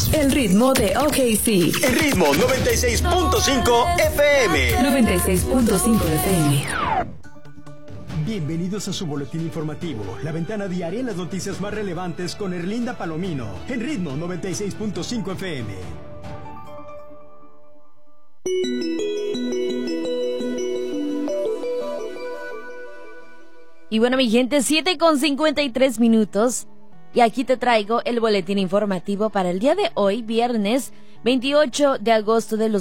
El ritmo de OKC. El ritmo 96.5 FM. 96.5 FM. Bienvenidos a su boletín informativo, la ventana diaria en las noticias más relevantes con Erlinda Palomino, en ritmo 96.5 FM. Y bueno, mi gente, 7:53. Y aquí te traigo el boletín informativo para el día de hoy, viernes 28 de agosto de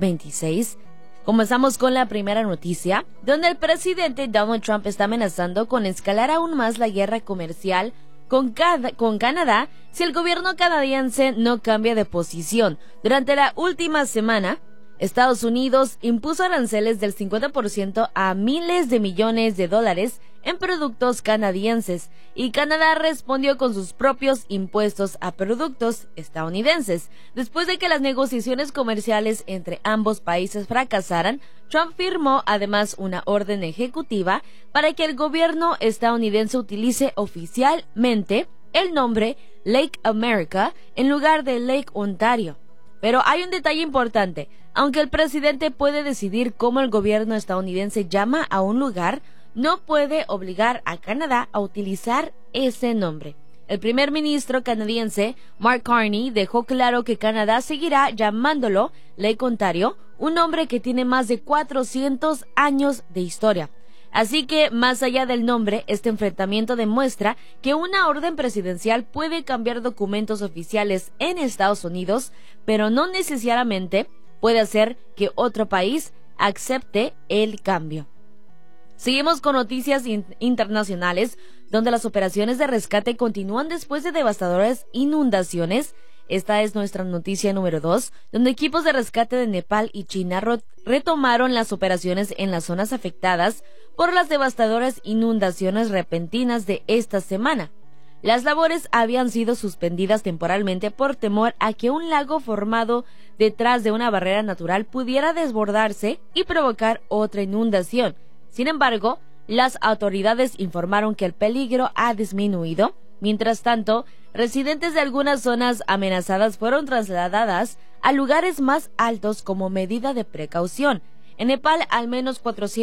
2026. Comenzamos con la primera noticia, donde el presidente Donald Trump está amenazando con escalar aún más la guerra comercial con Canadá si el gobierno canadiense no cambia de posición. Durante la última semana, Estados Unidos impuso aranceles del 50% a miles de millones de dólares en productos canadienses y Canadá respondió con sus propios impuestos a productos estadounidenses. Después de que las negociaciones comerciales entre ambos países fracasaran, Trump firmó además una orden ejecutiva para que el gobierno estadounidense utilice oficialmente el nombre Lake America en lugar de Lake Ontario. Pero hay un detalle importante. Aunque el presidente puede decidir cómo el gobierno estadounidense llama a un lugar, no puede obligar a Canadá a utilizar ese nombre. El primer ministro canadiense, Mark Carney, dejó claro que Canadá seguirá llamándolo Lake Ontario, un nombre que tiene más de 400 años de historia. Así que, más allá del nombre, este enfrentamiento demuestra que una orden presidencial puede cambiar documentos oficiales en Estados Unidos, pero no necesariamente puede hacer que otro país acepte el cambio. Seguimos con noticias internacionales, donde las operaciones de rescate continúan después de devastadoras inundaciones. Esta es nuestra noticia número 2, donde equipos de rescate de Nepal y China retomaron las operaciones en las zonas afectadas por las devastadoras inundaciones repentinas de esta semana. Las labores habían sido suspendidas temporalmente por temor a que un lago formado detrás de una barrera natural pudiera desbordarse y provocar otra inundación. Sin embargo, las autoridades informaron que el peligro ha disminuido. Mientras tanto, residentes de algunas zonas amenazadas fueron trasladadas a lugares más altos como medida de precaución. En Nepal, al menos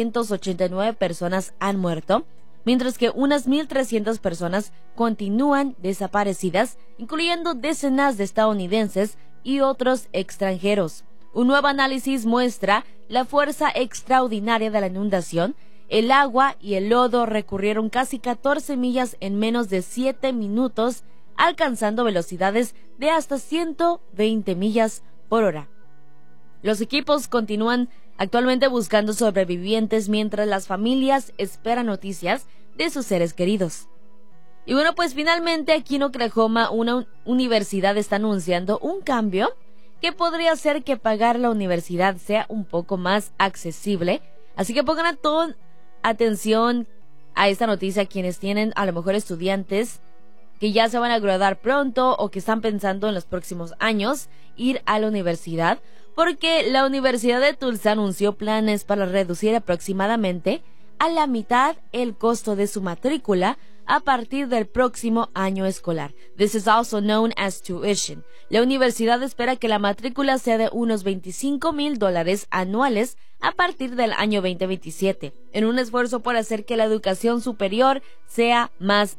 489 personas han muerto, mientras que unas 1,300 personas continúan desaparecidas, incluyendo decenas de estadounidenses y otros extranjeros. Un nuevo análisis muestra la fuerza extraordinaria de la inundación. El agua y el lodo recorrieron casi 14 millas en menos de 7 minutos, alcanzando velocidades de hasta 120 millas por hora. Los equipos continúan actualmente buscando sobrevivientes mientras las familias esperan noticias de sus seres queridos. Y bueno, pues finalmente aquí en Oklahoma una universidad está anunciando un cambio que podría hacer que pagar la universidad sea un poco más accesible. Así que pongan atención a esta noticia quienes tienen a lo mejor estudiantes que ya se van a graduar pronto o que están pensando en los próximos años ir a la universidad, porque la Universidad de Tulsa anunció planes para reducir aproximadamente a la mitad el costo de su matrícula a partir del próximo año escolar. This is also known as tuition. La universidad espera que la matrícula sea de unos $25,000 anuales a partir del año 2027, en un esfuerzo por hacer que la educación superior sea más